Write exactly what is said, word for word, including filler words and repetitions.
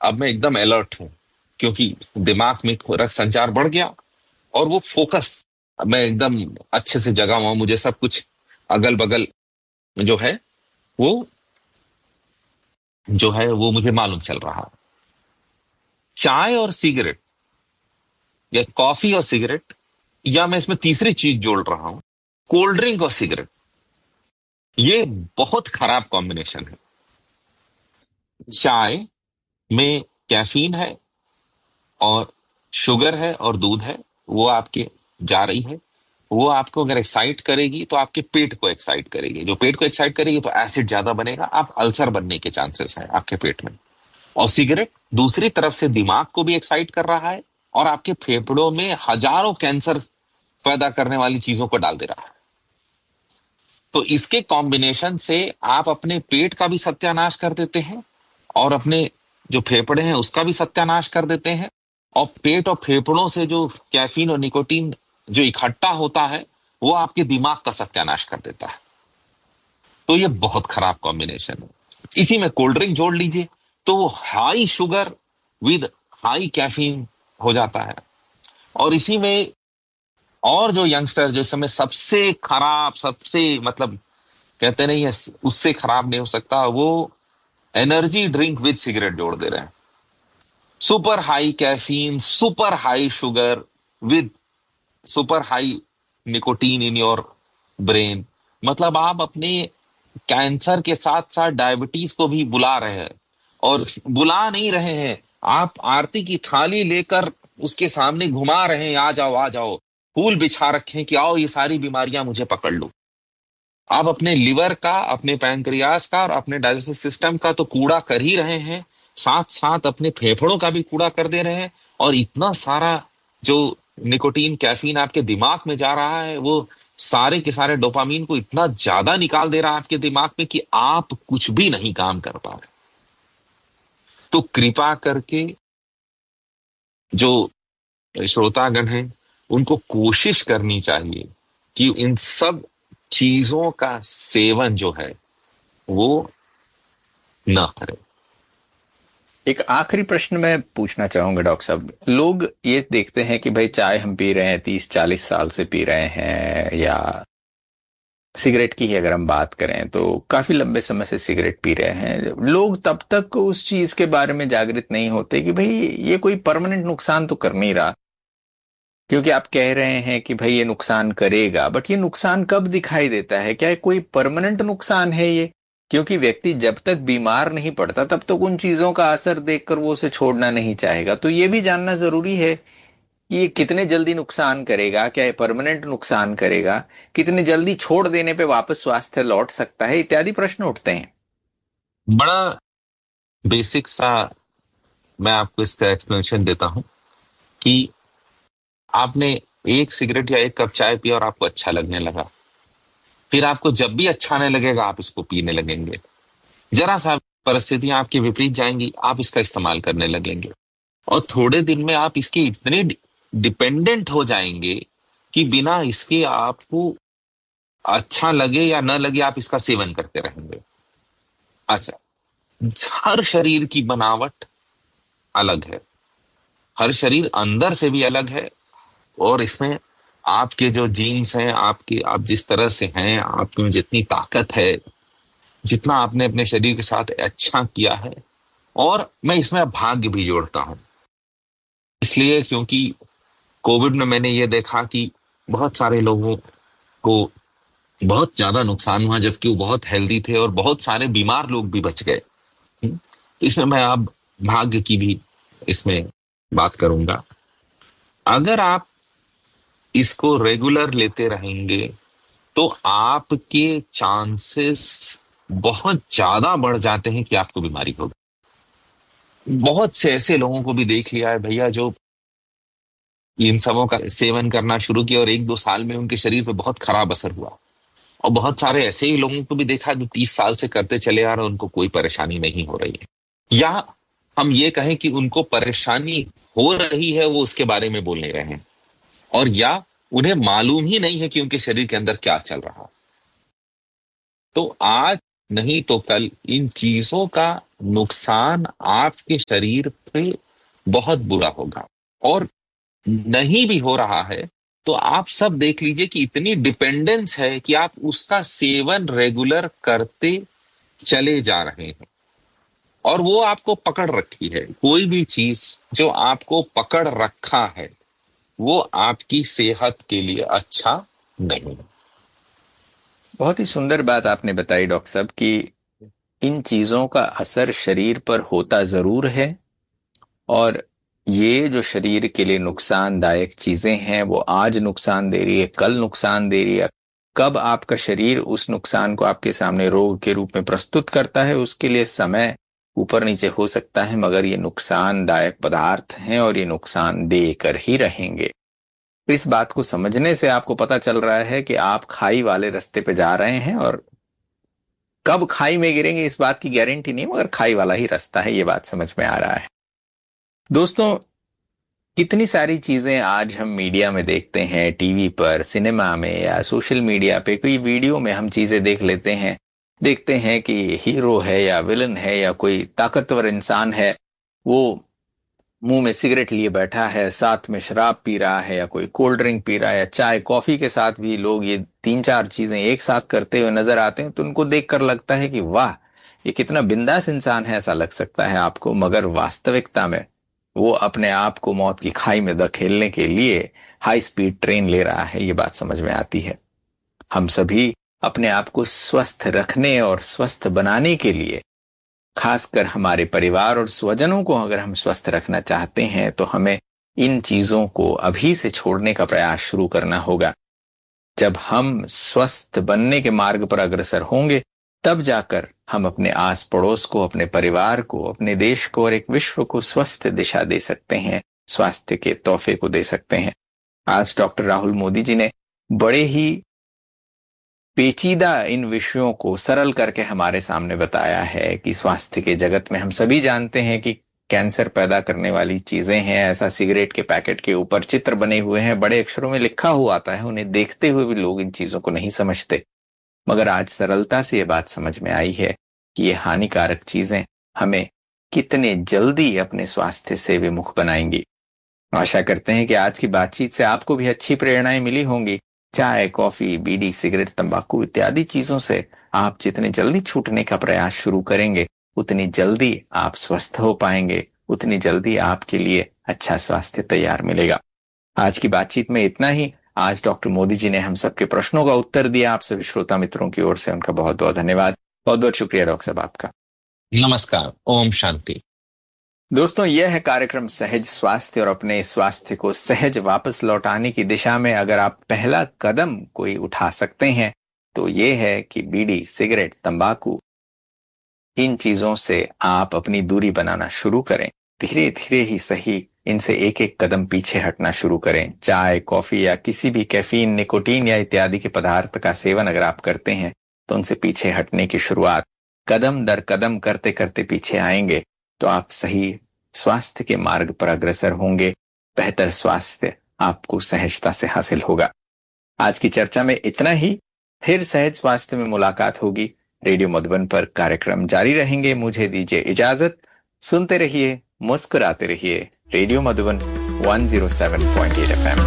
अब मैं एकदम अलर्ट हूं, क्योंकि दिमाग में रक्त संचार बढ़ गया और वो फोकस, मैं एकदम अच्छे से जगा हुआ हूं, मुझे सब कुछ अगल बगल जो है वो जो है वो मुझे मालूम चल रहा। चाय और सिगरेट, या कॉफी और सिगरेट, या मैं इसमें तीसरी चीज जोड़ रहा हूं, कोल्ड ड्रिंक और सिगरेट, ये बहुत खराब कॉम्बिनेशन है। चाय में कैफीन है और शुगर है और दूध है, वो आपके जा रही है, वो आपको अगर एक्साइट करेगी तो आपके पेट को एक्साइट करेगी, जो पेट को एक्साइट करेगी तो एसिड ज्यादा बनेगा, आप अल्सर बनने के चांसेस हैं आपके पेट में। और सिगरेट दूसरी तरफ से दिमाग को भी एक्साइट कर रहा है और आपके फेफड़ों में हजारों कैंसर पैदा करने वाली चीजों को डाल दे रहा है। तो इसके कॉम्बिनेशन से आप अपने पेट का भी सत्यानाश कर देते हैं और अपने जो फेफड़े हैं उसका भी सत्यानाश कर देते हैं, और पेट और फेफड़ों से जो कैफीन और निकोटीन जो इकट्ठा होता है वो आपके दिमाग का सत्यानाश कर देता है। तो ये बहुत खराब कॉम्बिनेशन है। इसी में कोल्ड ड्रिंक जोड़ लीजिए तो वो high sugar with high caffeine हो जाता है। और इसी में और जो यंगस्टर जो इस समय सबसे खराब, सबसे मतलब कहते नहीं है उससे खराब नहीं हो सकता, वो एनर्जी ड्रिंक विद सिगरेट जोड़ दे रहे हैं। Super high caffeine, super high sugar with super high nicotine in your brain. मतलब आप अपने कैंसर के साथ साथ डायबिटीज को भी बुला रहे हैं, और बुला नहीं रहे हैं, आप आरती की थाली लेकर उसके सामने घुमा रहे हैं, आ जाओ आ जाओ, फूल बिछा रखे हैं कि आओ ये सारी बीमारियां मुझे पकड़ लो। आप अपने लिवर का, अपने पैंक्रियास का और अपने डाइजेस्टिव सिस्टम का तो कूड़ा कर ही रहे हैं, साथ साथ अपने फेफड़ों का भी कूड़ा कर दे रहे हैं। और इतना सारा जो निकोटीन कैफीन आपके दिमाग में जा रहा है, वो सारे के सारे डोपामीन को इतना ज्यादा निकाल दे रहा है आपके दिमाग में कि आप कुछ भी नहीं काम कर पा रहे। तो कृपा करके जो श्रोतागण हैं उनको कोशिश करनी चाहिए कि इन सब चीजों का सेवन जो है वो ना करें। एक आखिरी प्रश्न मैं पूछना चाहूंगा डॉक्टर साहब। लोग ये देखते हैं कि भाई चाय हम पी रहे हैं, तीस चालीस साल से पी रहे हैं, या सिगरेट की ही अगर हम बात करें तो काफी लंबे समय से सिगरेट पी रहे हैं लोग, तब तक उस चीज के बारे में जागृत नहीं होते कि भाई ये कोई परमानेंट नुकसान तो कर नहीं रहा। क्योंकि आप कह रहे हैं कि भाई ये नुकसान करेगा, बट ये नुकसान कब दिखाई देता है? क्या ये कोई परमानेंट नुकसान है ये? क्योंकि व्यक्ति जब तक बीमार नहीं पड़ता तब तक उन चीजों का असर देखकर वो उसे छोड़ना नहीं चाहेगा। तो ये भी जानना जरूरी है कि ये कितने जल्दी नुकसान करेगा, क्या ये परमानेंट नुकसान करेगा, कितने जल्दी छोड़ देने पे वापस स्वास्थ्य लौट सकता है, इत्यादि प्रश्न उठते हैं। बड़ा बेसिक सा मैं आपको इसका एक्सप्लेनेशन देता हूं कि आपने एक सिगरेट या एक कप चाय पिया और आपको अच्छा लगने लगा, फिर आपको जब भी अच्छा नहीं लगेगा आप इसको पीने लगेंगे। जरा सा परिस्थितियां आपकी विपरीत जाएंगी, आप इसका इस्तेमाल करने लगेंगे, और थोड़े दिन में आप इसके इतने डिपेंडेंट हो जाएंगे कि बिना इसके आपको अच्छा लगे या न लगे आप इसका सेवन करते रहेंगे। अच्छा, हर शरीर की बनावट अलग है, हर शरीर अंदर से भी अलग है, और इसमें आपके जो जीन्स हैं, आपके आप जिस तरह से हैं, आप में जितनी ताकत है, जितना आपने अपने शरीर के साथ अच्छा किया है, और मैं इसमें भाग्य भी जोड़ता हूं। इसलिए क्योंकि कोविड में मैंने ये देखा कि बहुत सारे लोगों को बहुत ज्यादा नुकसान हुआ, जबकि वो बहुत हेल्दी थे और बहुत सारे बीमार लोग भी बच गए। हम्म, तो इसमें मैं अब भाग्य की भी इसमें बात करूंगा। अगर आप इसको रेगुलर लेते रहेंगे तो आपके चांसेस बहुत ज्यादा बढ़ जाते हैं कि आपको बीमारी होगी। बहुत से ऐसे लोगों को भी देख लिया है भैया जो इन सबों का सेवन करना शुरू किया और एक दो साल में उनके शरीर पे बहुत खराब असर हुआ। और बहुत सारे ऐसे ही लोगों को भी देखा जो तीस साल से करते चले आ रहे हैं, उनको कोई परेशानी नहीं हो रही है, या हम ये कहें कि उनको परेशानी हो रही है, वो उसके बारे में बोल नहीं रहे हैं, और या उन्हें मालूम ही नहीं है कि उनके शरीर के अंदर क्या चल रहा। तो आज नहीं तो कल इन चीजों का नुकसान आपके शरीर पे बहुत बुरा होगा। और नहीं भी हो रहा है तो आप सब देख लीजिए कि इतनी डिपेंडेंस है कि आप उसका सेवन रेगुलर करते चले जा रहे हैं और वो आपको पकड़ रखी है। कोई भी चीज जो आपको पकड़ रखा है वो आपकी सेहत के लिए अच्छा नहीं। बहुत ही सुंदर बात आपने बताई डॉक्टर साहब कि इन चीजों का असर शरीर पर होता जरूर है, और ये जो शरीर के लिए नुकसानदायक चीजें हैं वो आज नुकसान दे रही है, कल नुकसान दे रही है। कब आपका शरीर उस नुकसान को आपके सामने रोग के रूप में प्रस्तुत करता है उसके लिए समय ऊपर नीचे हो सकता है, मगर ये नुकसानदायक पदार्थ हैं और ये नुकसान देकर ही रहेंगे। इस बात को समझने से आपको पता चल रहा है कि आप खाई वाले रास्ते पे जा रहे हैं, और कब खाई में गिरेंगे इस बात की गारंटी नहीं, मगर खाई वाला ही रास्ता है, ये बात समझ में आ रहा है। दोस्तों, कितनी सारी चीजें आज हम मीडिया में देखते हैं, टीवी पर, सिनेमा में या सोशल मीडिया पे कोई वीडियो में हम चीजें देख लेते हैं। देखते हैं कि हीरो है या विलन है या कोई ताकतवर इंसान है, वो मुंह में सिगरेट लिए बैठा है, साथ में शराब पी रहा है या कोई कोल्ड ड्रिंक पी रहा है या चाय कॉफी के साथ भी लोग ये तीन चार चीजें एक साथ करते हुए नजर आते हैं, तो उनको देखकर लगता है कि वाह, ये कितना बिंदास इंसान है, ऐसा लग सकता है आपको। मगर वास्तविकता में वो अपने आप को मौत की खाई में धकेलने के लिए हाई स्पीड ट्रेन ले रहा है, ये बात समझ में आती है। हम सभी अपने आप को स्वस्थ रखने और स्वस्थ बनाने के लिए, खासकर हमारे परिवार और स्वजनों को अगर हम स्वस्थ रखना चाहते हैं, तो हमें इन चीजों को अभी से छोड़ने का प्रयास शुरू करना होगा। जब हम स्वस्थ बनने के मार्ग पर अग्रसर होंगे, तब जाकर हम अपने आस पड़ोस को, अपने परिवार को, अपने देश को और एक विश्व को स्वस्थ दिशा दे सकते हैं, स्वास्थ्य के तोहफे को दे सकते हैं। आज डॉक्टर राहुल मोदी जी ने बड़े ही पेचीदा इन विषयों को सरल करके हमारे सामने बताया है कि स्वास्थ्य के जगत में हम सभी जानते हैं कि कैंसर पैदा करने वाली चीजें हैं। ऐसा सिगरेट के पैकेट के ऊपर चित्र बने हुए हैं, बड़े अक्षरों में लिखा हुआ आता है, उन्हें देखते हुए भी लोग इन चीजों को नहीं समझते। मगर आज सरलता से ये बात समझ में आई है कि ये हानिकारक चीजें हमें कितने जल्दी अपने स्वास्थ्य से विमुख बनाएंगी। आशा करते हैं कि आज की बातचीत से आपको भी अच्छी प्रेरणाएं मिली होंगी। चाय, कॉफी, बीड़ी, सिगरेट, तंबाकू इत्यादि चीजों से आप जितने जल्दी छूटने का प्रयास शुरू करेंगे, उतनी जल्दी आप स्वस्थ हो पाएंगे, उतनी जल्दी आपके लिए अच्छा स्वास्थ्य तैयार मिलेगा। आज की बातचीत में इतना ही। आज डॉक्टर मोदी जी ने हम सबके प्रश्नों का उत्तर दिया। आप सभी श्रोता मित्रों की ओर से उनका बहुत बहुत धन्यवाद। बहुत बहुत शुक्रिया डॉक्टर साहब आपका। नमस्कार। ओम शांति। दोस्तों, यह है कार्यक्रम सहज स्वास्थ्य, और अपने स्वास्थ्य को सहज वापस लौटाने की दिशा में अगर आप पहला कदम कोई उठा सकते हैं, तो यह है कि बीड़ी, सिगरेट, तंबाकू, इन चीजों से आप अपनी दूरी बनाना शुरू करें। धीरे धीरे ही सही, इनसे एक एक कदम पीछे हटना शुरू करें। चाय, कॉफी या किसी भी कैफीन, निकोटीन या इत्यादि के पदार्थ का सेवन अगर आप करते हैं, तो उनसे पीछे हटने की शुरुआत कदम दर कदम करते करते पीछे आएंगे, तो आप सही स्वास्थ्य के मार्ग पर अग्रसर होंगे। बेहतर स्वास्थ्य आपको सहजता से हासिल होगा। आज की चर्चा में इतना ही। फिर सहज स्वास्थ्य में मुलाकात होगी। रेडियो मधुबन पर कार्यक्रम जारी रहेंगे। मुझे दीजिए इजाजत। सुनते रहिए, मुस्कुराते रहिए। Radio Madhuban one zero seven point eight F M.